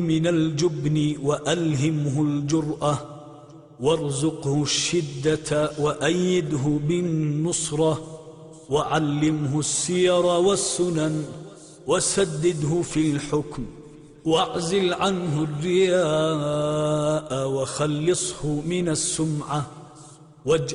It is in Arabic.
من الجبن وألهمه الجرأة، وارزقه الشدة وأيده بالنصرة، وعلمه السير والسنن، وسدده في الحكم، واعزل عنه الرياء، وخلصه من السمعة،